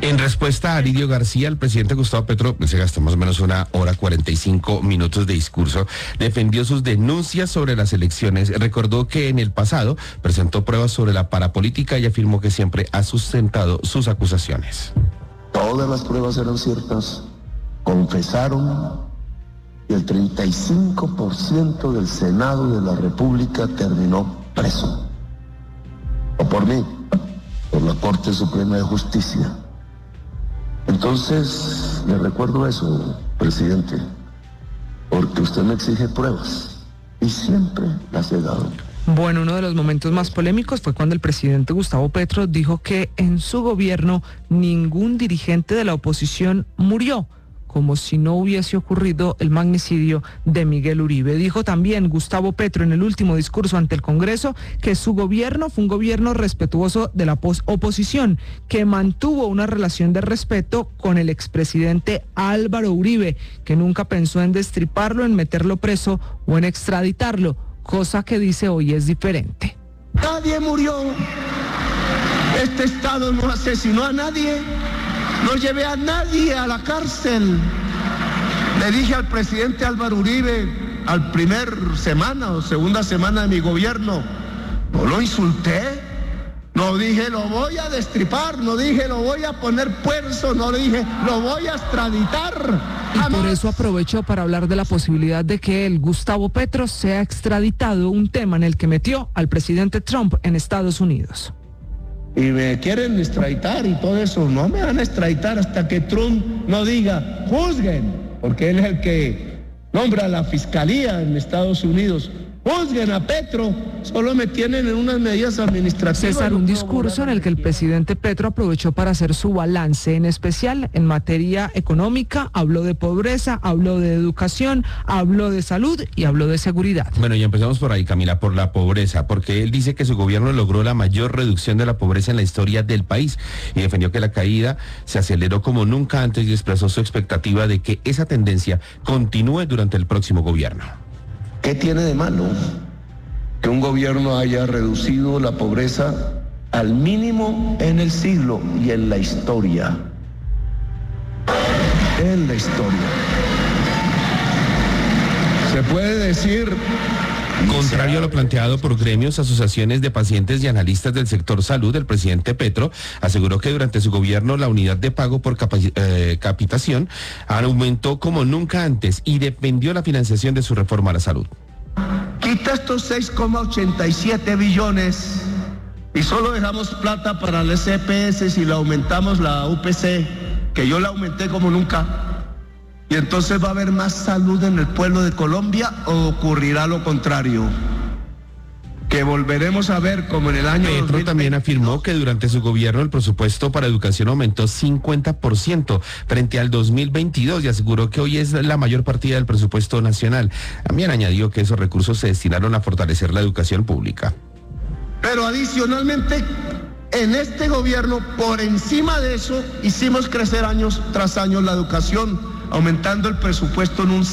En respuesta a Lidio García, el presidente Gustavo Petro, se gastó más o menos 1 hora 45 minutos de discurso, defendió sus denuncias sobre las elecciones, recordó que en el pasado presentó pruebas sobre la parapolítica y afirmó que siempre ha sustentado sus acusaciones. Todas las pruebas eran ciertas, confesaron y el 35% del Senado de la República terminó preso. O por mí, por la Corte Suprema de Justicia. Entonces, le recuerdo eso, presidente, porque usted me exige pruebas y siempre las he dado. Bueno, uno de los momentos más polémicos fue cuando el presidente Gustavo Petro dijo que en su gobierno ningún dirigente de la oposición murió, como si no hubiese ocurrido el magnicidio de Miguel Uribe. Dijo también Gustavo Petro en el último discurso ante el Congreso que su gobierno fue un gobierno respetuoso de la oposición, que mantuvo una relación de respeto con el expresidente Álvaro Uribe, que nunca pensó en destriparlo, en meterlo preso o en extraditarlo, cosa que dice hoy es diferente. Nadie murió. Este Estado no asesinó a nadie. No llevé a nadie a la cárcel. Le dije al presidente Álvaro Uribe, al primer semana o segunda semana de mi gobierno, no lo insulté, no dije lo voy a destripar, no dije lo voy a poner preso, no le dije lo voy a extraditar. Y por eso aprovechó para hablar de la posibilidad de que el Gustavo Petro sea extraditado, un tema en el que metió al presidente Trump en Estados Unidos. Y me quieren extraditar y todo eso. No me van a extraditar hasta que Trump no diga, juzguen, porque él es el que nombra la fiscalía en Estados Unidos. Juzguen a Petro, solo me tienen en unas medidas administrativas. César, un discurso en el que el presidente Petro aprovechó para hacer su balance, en especial en materia económica, habló de pobreza, habló de educación, habló de salud y habló de seguridad. Bueno, y empezamos por ahí, Camila, por la pobreza, porque él dice que su gobierno logró la mayor reducción de la pobreza en la historia del país y defendió que la caída se aceleró como nunca antes y expresó su expectativa de que esa tendencia continúe durante el próximo gobierno. ¿Qué tiene de malo que un gobierno haya reducido la pobreza al mínimo en el siglo y en la historia? En la historia. Se puede decir... Contrario a lo planteado por gremios, asociaciones de pacientes y analistas del sector salud, el presidente Petro aseguró que durante su gobierno la unidad de pago por capitación aumentó como nunca antes y defendió la financiación de su reforma a la salud. Quita estos 6,87 billones y solo dejamos plata para las EPS y la aumentamos la UPC, que yo la aumenté como nunca. ¿Y entonces va a haber más salud en el pueblo de Colombia o ocurrirá lo contrario? Que volveremos a ver como en el año Petro 2020. También afirmó que durante su gobierno el presupuesto para educación aumentó 50% frente al 2022 y aseguró que hoy es la mayor partida del presupuesto nacional. También añadió que esos recursos se destinaron a fortalecer la educación pública. Pero adicionalmente, en este gobierno, por encima de eso, hicimos crecer años tras años la educación, aumentando el presupuesto en un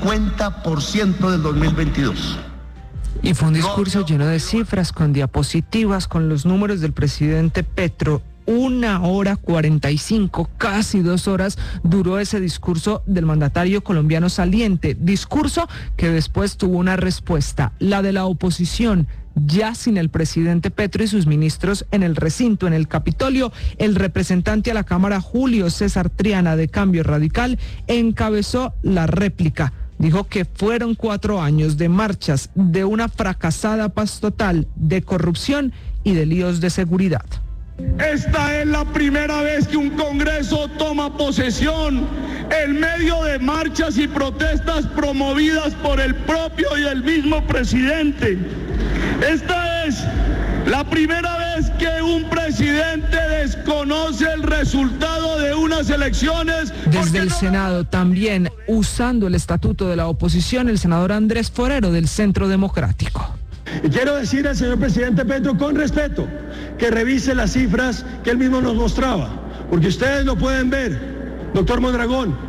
50% del 2022. Y fue un discurso lleno de cifras, con diapositivas, con los números del presidente Petro. 1 hora 45, casi 2 horas, duró ese discurso del mandatario colombiano saliente. Discurso que después tuvo una respuesta, la de la oposición. Ya sin el presidente Petro y sus ministros en el recinto, en el Capitolio, el representante a la Cámara, Julio César Triana, de Cambio Radical, encabezó la réplica. Dijo que fueron 4 años de marchas, de una fracasada paz total, de corrupción y de líos de seguridad. Esta es la primera vez que un Congreso toma posesión en medio de marchas y protestas promovidas por el propio y el mismo presidente. Esta es la primera vez que un presidente desconoce el resultado de unas elecciones. Desde el Senado también, usando el estatuto de la oposición, el senador Andrés Forero del Centro Democrático. Y quiero decir al señor presidente Petro con respeto que revise las cifras que él mismo nos mostraba, porque ustedes lo pueden ver, doctor Mondragón.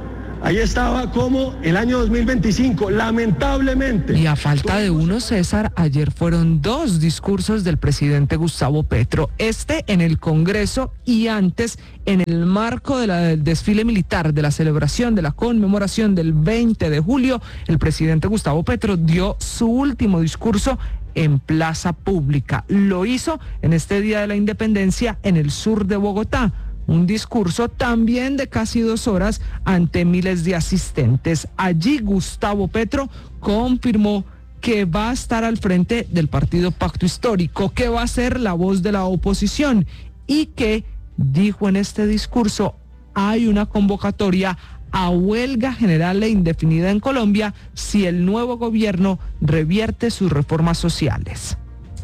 Ahí estaba como el año 2025, lamentablemente. Y a falta de uno, César, ayer fueron 2 discursos del presidente Gustavo Petro. Este en el Congreso y antes en el marco del desfile militar, de la celebración, de la conmemoración del 20 de julio, el presidente Gustavo Petro dio su último discurso en plaza pública. Lo hizo en este Día de la Independencia en el sur de Bogotá. Un discurso también de casi 2 horas ante miles de asistentes. Allí Gustavo Petro confirmó que va a estar al frente del partido Pacto Histórico, que va a ser la voz de la oposición y que, dijo en este discurso, hay una convocatoria a huelga general e indefinida en Colombia si el nuevo gobierno revierte sus reformas sociales.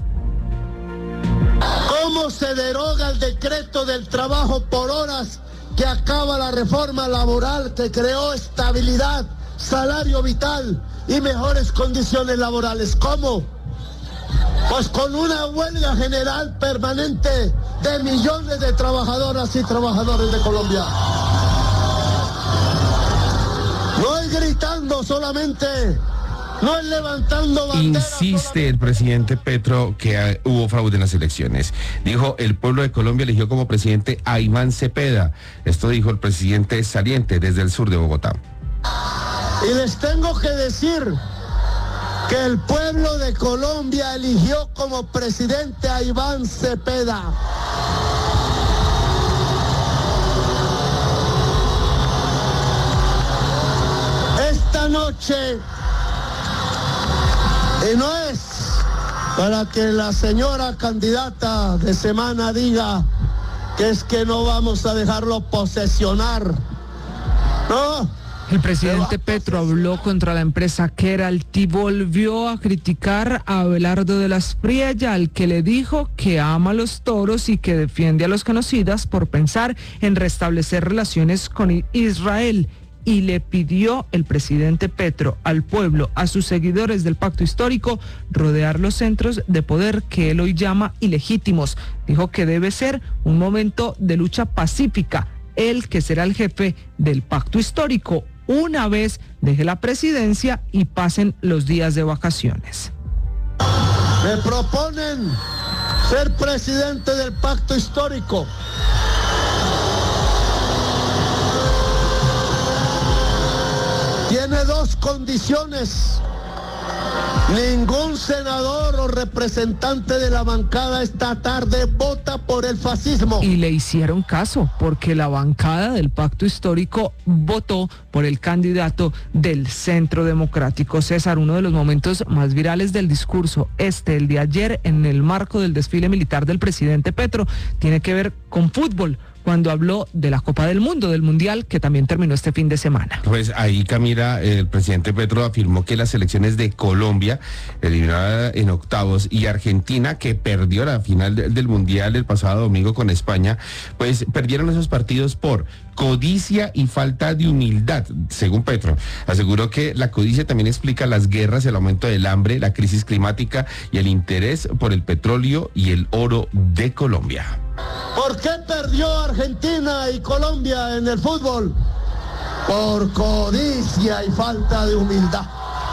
¿Cómo se deroga el decreto del trabajo por horas que acaba la reforma laboral que creó estabilidad, salario vital y mejores condiciones laborales? ¿Cómo? Pues con una huelga general permanente de millones de trabajadoras y trabajadores de Colombia. No es gritando solamente, no es levantando banderas. Insiste el presidente Petro que hubo fraude en las elecciones. Dijo, el pueblo de Colombia eligió como presidente a Iván Cepeda. Esto dijo el presidente saliente desde el sur de Bogotá. Y les tengo que decir que el pueblo de Colombia eligió como presidente a Iván Cepeda. Esta noche, y no es para que la señora candidata de semana diga que es que no vamos a dejarlo posesionar. No. El presidente Petro habló contra la empresa Keralt y volvió a criticar a Abelardo de las Priella, al que le dijo que ama a los toros y que defiende a los genocidas por pensar en restablecer relaciones con Israel. Y le pidió el presidente Petro al pueblo, a sus seguidores del Pacto Histórico, rodear los centros de poder que él hoy llama ilegítimos. Dijo que debe ser un momento de lucha pacífica, él que será el jefe del Pacto Histórico, una vez deje la presidencia y pasen los días de vacaciones. Me proponen ser presidente del Pacto Histórico. Tiene 2 condiciones. Ningún senador o representante de la bancada esta tarde vota por el fascismo. Y le hicieron caso, porque la bancada del Pacto Histórico votó por el candidato del Centro Democrático. César, uno de los momentos más virales del discurso, el de ayer, en el marco del desfile militar del presidente Petro, tiene que ver con fútbol, cuando habló de la Copa del Mundo, del Mundial, que también terminó este fin de semana. Pues ahí, Camila, el presidente Petro afirmó que las selecciones de Colombia, eliminada en octavos, y Argentina, que perdió la final del Mundial el pasado domingo con España, pues perdieron esos partidos por codicia y falta de humildad, según Petro. Aseguró que la codicia también explica las guerras, el aumento del hambre, la crisis climática y el interés por el petróleo y el oro de Colombia. ¿Por qué perdió Argentina y Colombia en el fútbol? Por codicia y falta de humildad.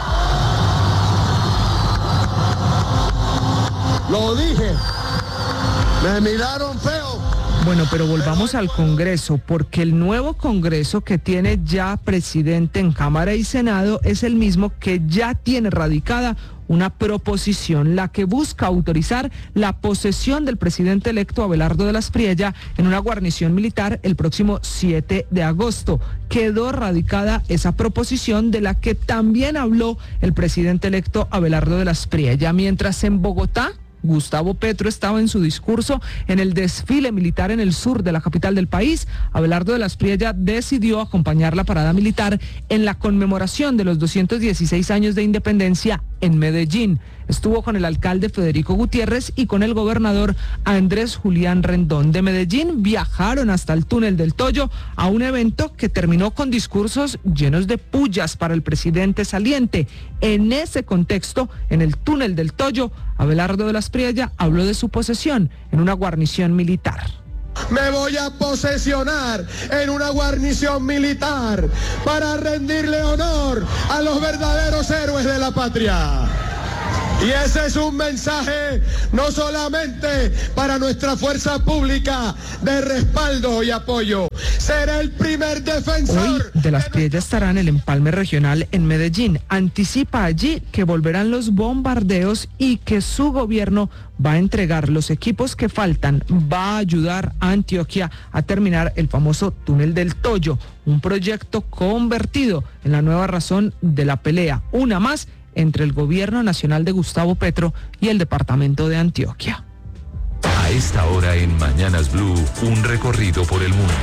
Lo dije. Me miraron feo. Bueno, pero volvamos al Congreso, porque el nuevo Congreso que tiene ya presidente en Cámara y Senado es el mismo que ya tiene radicada una proposición, la que busca autorizar la posesión del presidente electo Abelardo de las Priella en una guarnición militar el próximo 7 de agosto. Quedó radicada esa proposición, de la que también habló el presidente electo Abelardo de las Priella, mientras en Bogotá Gustavo Petro estaba en su discurso en el desfile militar en el sur de la capital del país. Abelardo de las Priella decidió acompañar la parada militar en la conmemoración de los 216 años de independencia en Medellín. Estuvo con el alcalde Federico Gutiérrez y con el gobernador Andrés Julián Rendón. De Medellín viajaron hasta el túnel del Toyo a un evento que terminó con discursos llenos de pullas para el presidente saliente. En ese contexto, en el túnel del Toyo, Abelardo de las Priella habló de su posesión en una guarnición militar. Me voy a posesionar en una guarnición militar para rendirle honor a los verdaderos héroes de la patria. Y ese es un mensaje no solamente para nuestra fuerza pública de respaldo y apoyo. Seré el primer defensor. Hoy de las Piedras estará en el empalme regional en Medellín. Anticipa allí que volverán los bombardeos y que su gobierno va a entregar los equipos que faltan, va a ayudar a Antioquia a terminar el famoso túnel del Toyo, un proyecto convertido en la nueva razón de la pelea, una más entre el gobierno nacional de Gustavo Petro y el departamento de Antioquia. A esta hora en Mañanas Blue, un recorrido por el mundo.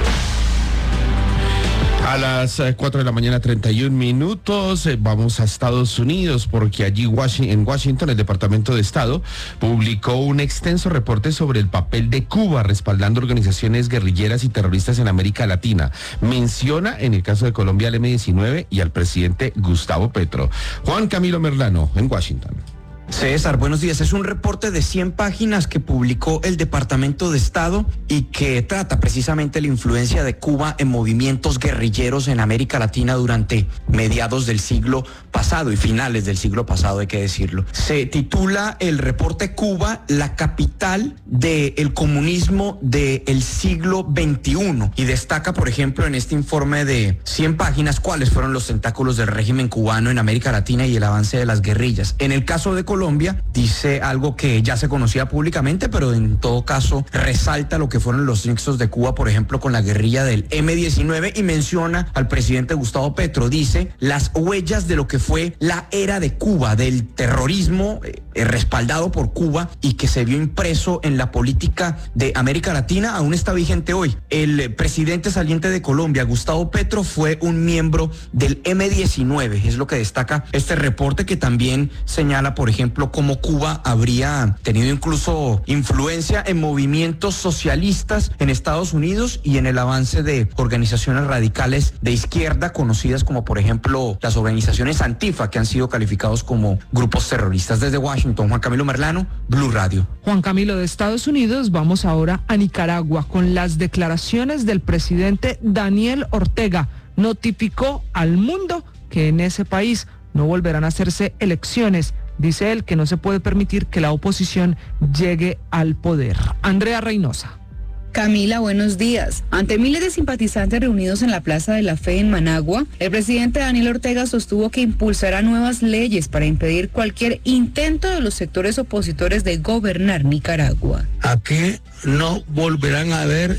A las 4 de la mañana, 31 minutos, vamos a Estados Unidos porque allí en Washington el Departamento de Estado publicó un extenso reporte sobre el papel de Cuba respaldando organizaciones guerrilleras y terroristas en América Latina. Menciona en el caso de Colombia al M-19 y al presidente Gustavo Petro. Juan Camilo Merlano en Washington. César, buenos días. Es un reporte de 100 páginas que publicó el Departamento de Estado y que trata precisamente la influencia de Cuba en movimientos guerrilleros en América Latina durante mediados del siglo pasado y finales del siglo pasado, hay que decirlo. Se titula el reporte Cuba, la capital del comunismo del siglo XXI y destaca, por ejemplo, en este informe de 100 páginas cuáles fueron los tentáculos del régimen cubano en América Latina y el avance de las guerrillas. En el caso de Colombia, dice algo que ya se conocía públicamente, pero en todo caso resalta lo que fueron los nexos de Cuba, por ejemplo, con la guerrilla del M-19 y menciona al presidente Gustavo Petro. Dice las huellas de lo que fue la era de Cuba, del terrorismo respaldado por Cuba y que se vio impreso en la política de América Latina, aún está vigente hoy. El presidente saliente de Colombia, Gustavo Petro, fue un miembro del M-19, es lo que destaca este reporte que también señala, por ejemplo, cómo Cuba habría tenido incluso influencia en movimientos socialistas en Estados Unidos y en el avance de organizaciones radicales de izquierda conocidas como, por ejemplo, las organizaciones Antifa, que han sido calificados como grupos terroristas. Desde Washington, Juan Camilo Merlano, Blue Radio. Juan Camilo, de Estados Unidos vamos ahora a Nicaragua con las declaraciones del presidente Daniel Ortega. Notificó al mundo que en ese país no volverán a hacerse elecciones. Dice él que no se puede permitir que la oposición llegue al poder. Andrea Reynosa. Camila, buenos días. Ante miles de simpatizantes reunidos en la Plaza de la Fe en Managua, el presidente Daniel Ortega sostuvo que impulsará nuevas leyes para impedir cualquier intento de los sectores opositores de gobernar Nicaragua. Aquí no volverán a haber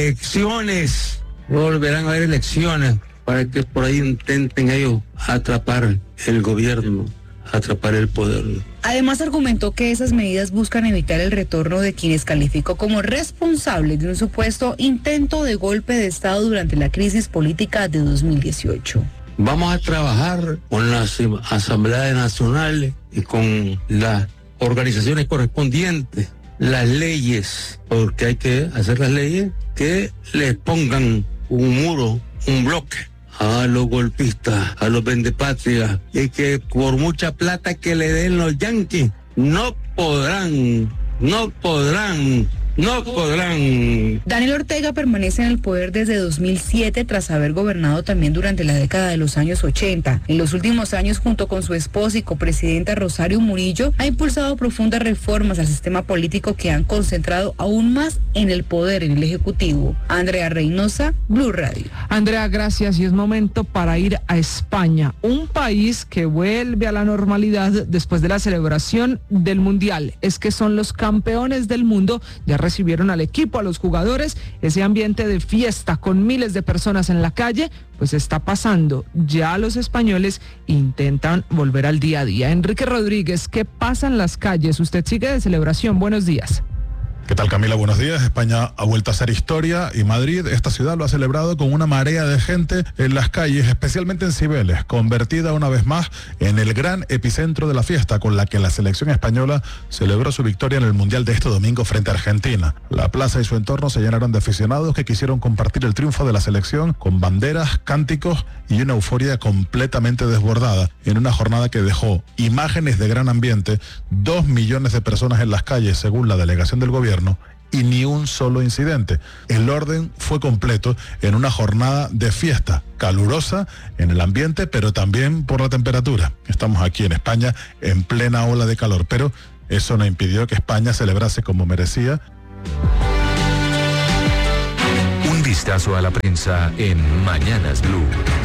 elecciones, para que por ahí intenten ellos atrapar el gobierno, atrapar el poder. Además argumentó que esas medidas buscan evitar el retorno de quienes calificó como responsables de un supuesto intento de golpe de Estado durante la crisis política de 2018. Vamos a trabajar con las asambleas nacionales y con las organizaciones correspondientes, las leyes, porque hay que hacer las leyes que les pongan un muro, un bloque a los golpistas, a los vendepatrias, y que por mucha plata que le den los yanquis, no podrán. Daniel Ortega permanece en el poder desde 2007 tras haber gobernado también durante la década de los años 80. En los últimos años, junto con su esposa y copresidenta Rosario Murillo, ha impulsado profundas reformas al sistema político que han concentrado aún más en el poder en el Ejecutivo. Andrea Reynosa, Blue Radio. Andrea, gracias. Y es momento para ir a España, un país que vuelve a la normalidad después de la celebración del Mundial. Es que son los campeones del mundo, ya recibieron al equipo, a los jugadores, ese ambiente de fiesta con miles de personas en la calle, pues está pasando. Ya los españoles intentan volver al día a día. Enrique Rodríguez, ¿qué pasa en las calles? Usted sigue de celebración. Buenos días. ¿Qué tal, Camila? Buenos días. España ha vuelto a hacer historia y Madrid, esta ciudad, lo ha celebrado con una marea de gente en las calles, especialmente en Cibeles, convertida una vez más en el gran epicentro de la fiesta con la que la selección española celebró su victoria en el Mundial de este domingo frente a Argentina. La plaza y su entorno se llenaron de aficionados que quisieron compartir el triunfo de la selección con banderas, cánticos y una euforia completamente desbordada en una jornada que dejó imágenes de gran ambiente, 2 millones de personas en las calles según la delegación del gobierno y ni un solo incidente. El orden fue completo en una jornada de fiesta, calurosa en el ambiente, pero también por la temperatura. Estamos aquí en España en plena ola de calor, pero eso no impidió que España celebrase como merecía. Un vistazo a la prensa en Mañanas Blue.